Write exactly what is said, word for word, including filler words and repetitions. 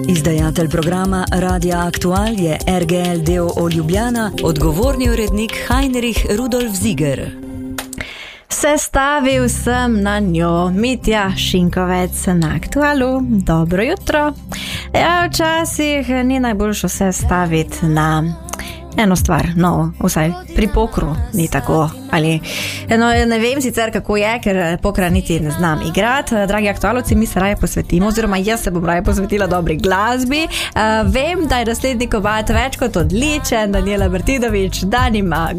Izdajatelj programa Radia Aktual je R G L d. o. o. Ljubljana, odgovorni urednik Heinrich Rudolf Ziger. Sestavil sem na njo Mitja Šinkovec na Aktualu. Dobro jutro. Ja, včasih ni najboljšo sestaviti na eno stvar, no, vsaj pri pokru ni tako. Ali, no, ne vem sicer, kako je, ker pokra niti ne znam igrati. Dragi aktualovci, mi se raje posvetimo, oziroma jaz se bom raje posvetila dobri glasbi. Uh, vem, da je naslednji komad več kot odličen, Danijela Martinović, da nima